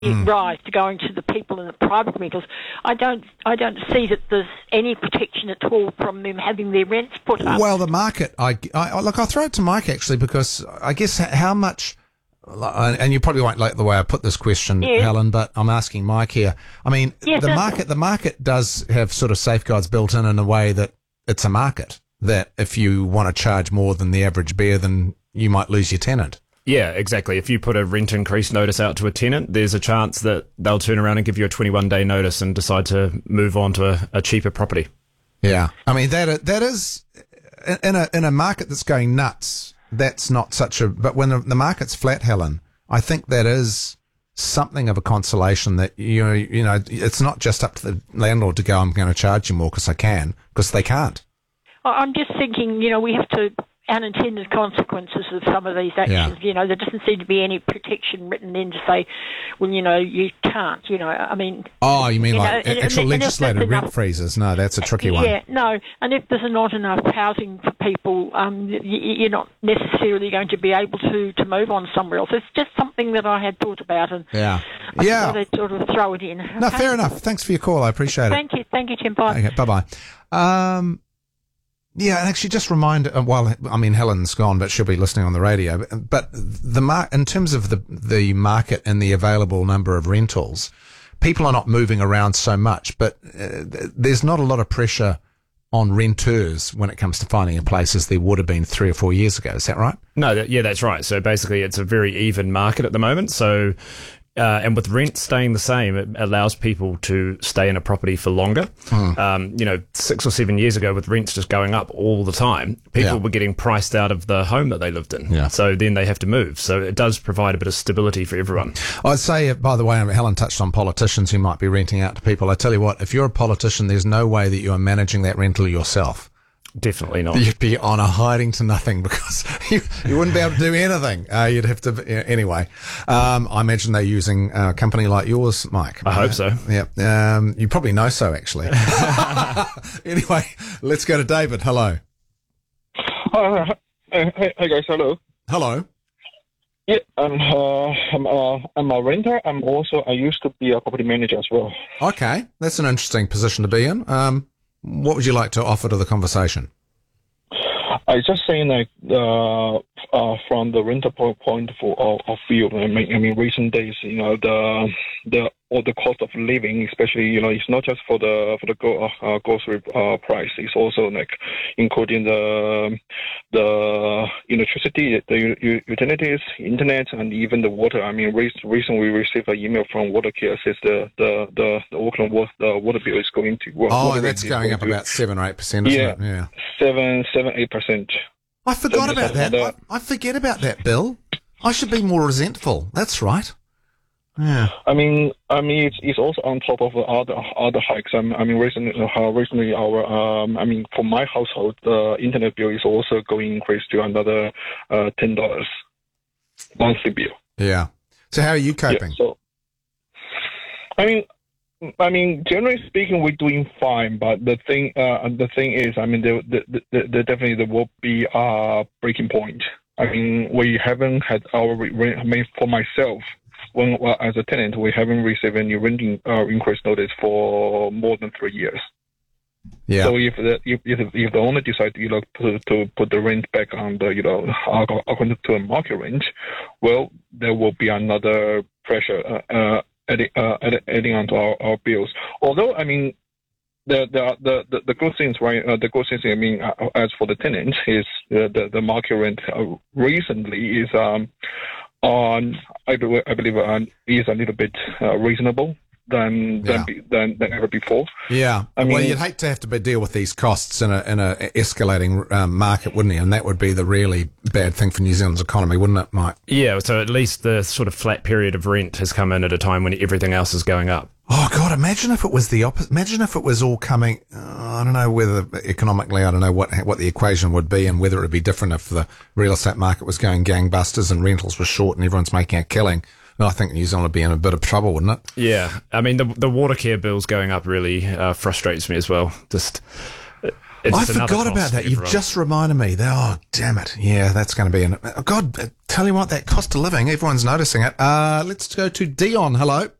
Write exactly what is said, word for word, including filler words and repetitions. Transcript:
Mm. rise to going to the people in the private rentals. I don't, I don't see that there's any protection at all from them having their rents put up. Well, the market, I, I look, I'll throw it to Mike actually, because I guess how much, and you probably won't like the way I put this question, yeah. Helen, but I'm asking Mike here. I mean, yes, the market, the market does have sort of safeguards built in in a way that it's a market, that if you want to charge more than the average bear, then you might lose your tenant. Yeah, exactly. If you put a rent increase notice out to a tenant, there's a chance that they'll turn around and give you a twenty-one day notice and decide to move on to a, a cheaper property. Yeah. I mean, that that is, in a in a market that's going nuts, that's not such a, but when the, the market's flat, Helen, I think that is something of a consolation that, you know, you know, it's not just up to the landlord to go, I'm going to charge you more because I can, because they can't. I'm just thinking, you know, we have to unintended consequences of some of these actions. Yeah. You know, there doesn't seem to be any protection written in to say, well, you know, you can't, you know, I mean... Oh, you mean you like know, actual and, and legislated rent enough, freezes? No, that's a tricky one. Yeah, no, and if there's not enough housing for people, um, you, you're not necessarily going to be able to, to move on somewhere else. It's just something that I had thought about, and yeah. I yeah. thought I'd sort of throw it in. No, okay? fair enough. Thanks for your call. I appreciate it. Thank you. Thank you, Tim. Bye. Okay, bye-bye. Um... Yeah, and actually just remind, uh, well, I mean, Helen's gone, but she'll be listening on the radio. But, but the mar- in terms of the, the market and the available number of rentals, people are not moving around so much, but uh, there's not a lot of pressure on renters when it comes to finding a place as there would have been three or four years ago. Is that right? No, that, yeah, that's right. So basically it's a very even market at the moment. So Uh, and with rent staying the same, it allows people to stay in a property for longer. Mm. Um, you know, six or seven years ago, with rents just going up all the time, people Yeah. were getting priced out of the home that they lived in. Yeah. So then they have to move. So it does provide a bit of stability for everyone. I'd say, uh, by the way, Helen touched on politicians who might be renting out to people. I tell you what, if you're a politician, there's no way that you are managing that rental yourself. Definitely not. You'd be on a hiding to nothing because you, you wouldn't be able to do anything. Uh, you'd have to, yeah, anyway. Um, I imagine they're using a company like yours, Mike. I hope so. Yeah. Um, you probably know so, actually. Anyway, let's go to David. Hello. Uh, hey, hey guys, hello. Hello. Yeah, I'm, uh, I'm, uh, I'm a renter. I'm also, I used to be a property manager as well. Okay. That's an interesting position to be in. Um, what would you like to offer to the conversation? I was just saying, like, uh, uh, from the renter point for, of, of view, I mean, I mean, recent days, you know, the, the, or the cost of living, especially, you know, it's not just for the, for the go, uh, grocery, uh, price. It's also, like, including the, the electricity, the u- utilities, internet, and even the water. I mean, re- recently we received an email from Watercare says the, the, the, the Auckland water, the water bill is going to... Oh, that's going up to, about seven or eight percent, isn't yeah, it? Yeah. Seven, seven, eight percent. I forgot So about that. I, I forget about that, Bill. I should be more resentful. That's right. Yeah. I mean, I mean, it's, it's also on top of the other other hikes. I mean, I mean recently, uh, recently our, um, I mean, for my household, the internet bill is also going increase to another uh, ten dollars monthly bill. Yeah. So how are you coping? Yeah, so, I mean, I mean, generally speaking, we're doing fine. But the thing, uh, the thing is, I mean, there, there, there, there definitely there will be a breaking point. I mean, we haven't had our, re- I mean, for myself. When, well, as a tenant, we haven't received any renting uh, increase notice for more than three years. Yeah. So if the if if, if the owner decides you know to, to put the rent back on the you know according to a market rent, well, there will be another pressure uh, uh, adding uh, adding onto our, our bills. Although I mean. The the the the, the good things, right? Uh, the good things, I mean, uh, as for the tenants, is uh, the the market rent uh, recently is um on I believe I believe uh, is a little bit uh, reasonable than Yeah. than, than than ever before. Yeah. I well, mean- you'd hate to have to be, deal with these costs in a in a escalating um, market, wouldn't you? And that would be the really bad thing for New Zealand's economy, wouldn't it, Mike? Yeah, so at least the sort of flat period of rent has come in at a time when everything else is going up. Oh God! Imagine if it was the opposite. Imagine if it was all coming. Uh, I don't know whether economically, I don't know what what the equation would be, and whether it would be different if the real estate market was going gangbusters and rentals were short and everyone's making a killing. Well, I think New Zealand would be in a bit of trouble, wouldn't it? Yeah, I mean the the water care bills going up really uh, frustrates me as well. Just it's I just another forgot cost about for that. You've everyone. just reminded me. Oh, damn it. Yeah, that's going to be an... Oh, God, tell you what, that cost of living, everyone's noticing it. Uh, let's go to Dion. Hello.